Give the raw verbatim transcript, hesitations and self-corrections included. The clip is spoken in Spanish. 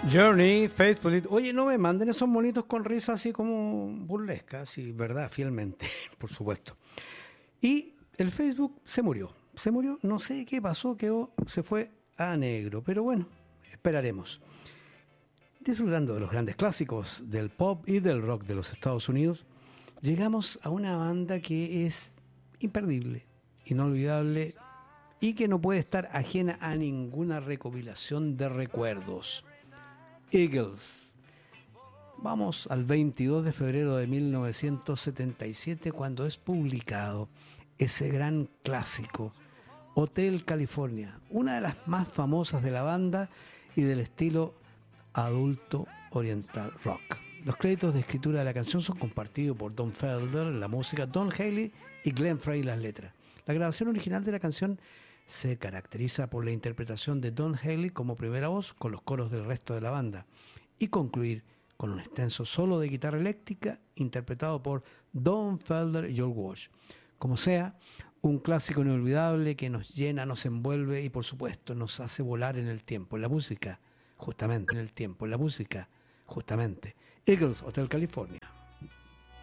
Journey, Faithfully. Oye, no me manden esos monitos con risa así como burlesca, sí, verdad, fielmente, por supuesto. Y el Facebook se murió. Se murió, no sé qué pasó, quedó, se fue a negro. Pero bueno, esperaremos. Disfrutando de los grandes clásicos del pop y del rock de los Estados Unidos, llegamos a una banda que es imperdible, inolvidable y que no puede estar ajena a ninguna recopilación de recuerdos. Eagles. Vamos al veintidós de febrero de mil novecientos setenta y siete cuando es publicado ese gran clásico, Hotel California, una de las más famosas de la banda y del estilo adulto oriental rock. Los créditos de escritura de la canción son compartidos por Don Felder en la música, Don Henley y Glenn Frey en las letras. La grabación original de la canción se caracteriza por la interpretación de Don Henley como primera voz con los coros del resto de la banda y concluir con un extenso solo de guitarra eléctrica interpretado por Don Felder y Joel Walsh. Como sea, un clásico inolvidable que nos llena, nos envuelve y por supuesto nos hace volar en el tiempo, en la música, justamente en el tiempo, en la música, justamente. Eagles, Hotel California.